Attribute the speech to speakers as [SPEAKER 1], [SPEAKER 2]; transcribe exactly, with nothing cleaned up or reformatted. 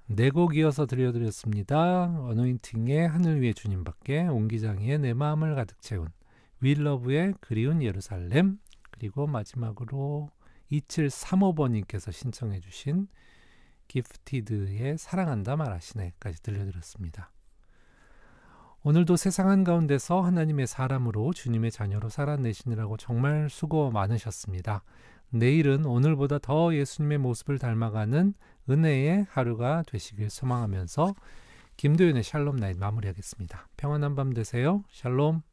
[SPEAKER 1] 네 곡 이어서 들려드렸습니다. 어노인팅의 하늘 위의 주님밖에, 옹기장의 내 마음을 가득 채운, 윌러브의 그리운 예루살렘, 그리고 마지막으로 이칠삼오 번님께서 신청해 주신 기프티드의 사랑한다 말하시네까지 들려드렸습니다. 오늘도 세상 한가운데서 하나님의 사람으로 주님의 자녀로 살아내시느라고 정말 수고 많으셨습니다. 내일은 오늘보다 더 예수님의 모습을 닮아가는 은혜의 하루가 되시길 소망하면서 김도윤의 샬롬 나잇 마무리하겠습니다. 평안한 밤 되세요. 샬롬.